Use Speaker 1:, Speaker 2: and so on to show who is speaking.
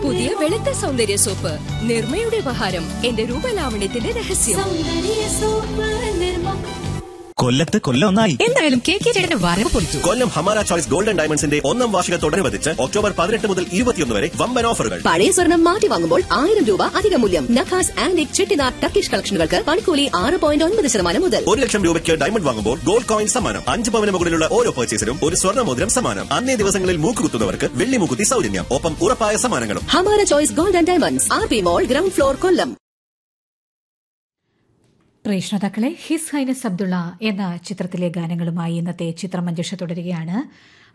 Speaker 1: പുതിയ വെളുത്ത സൗന്ദര്യ സോപ്പ് നിർമ്മയുടെ ഉപഹാരം. എന്റെ രൂപലാവണ്യത്തിന്റെ രഹസ്യം.
Speaker 2: കൊല്ലത്ത് കൊല്ലം ഒന്നായി.
Speaker 3: എന്തായാലും കെ ചേട്ടന്റെ വരവ് പൊളിച്ചു.
Speaker 4: കൊല്ലം ഹമാര ചോയ്സ് ഗോൾഡൻ ഡയമണ്ട്സിന്റെ 1ാം വാർഷികത്തോടനുബന്ധിച്ച് ഒക്ടോബർ 18 മുതൽ 21 വരെ വമ്പൻ ഓഫറുകൾ.
Speaker 5: പഴയ സ്വർണം മാറ്റി വാങ്ങുമ്പോൾ 1000 രൂപ അധിക മൂല്യം. നഖാസ് ആന്റിക് ചെട്ടിനാട് ടർക്കിഷ് കളക്ഷനുകൾക്ക് പണിക്കൂലി 6.9% മുതൽ.
Speaker 4: 1 ലക്ഷം രൂപയ്ക്ക് ഡയമണ്ട് വാങ്ങുമ്പോൾ ഗോൾഡ് കോയിൻ സമ്മാനം. 5 പവന് മുകളിലുള്ള ഓരോ പർച്ചേസിനും ഒരു സ്വർണ്ണമോതിരം സമ്മാനം. അന്നേ ദിവസങ്ങളിൽ മൂക്കുകുത്തുന്നവർക്ക് വെള്ളി മൂക്കുത്തി സൗജന്യം. ഒപ്പം ഉറപ്പായ സമ്മാനങ്ങളും.
Speaker 5: Hamara choice golden diamonds, RP മോൾ, ഗ്രൗണ്ട് ഫ്ലോർ, കൊല്ലം.
Speaker 6: പ്രേക്ഷതാക്കളെ, ഹിസ് ഹൈനസ് അബ്ദുള്ള എന്ന ചിത്രത്തിലെ ഗാനങ്ങളുമായി ഇന്നത്തെ ചിത്രമഞ്ജുഷ തുടരുകയാണ്.